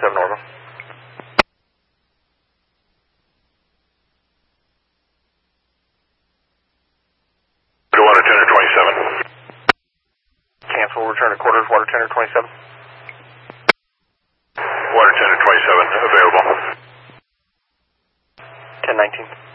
27 order. Water tender 27. Cancel, return to quarters, water tender 27. Water tender 27, available. 1019.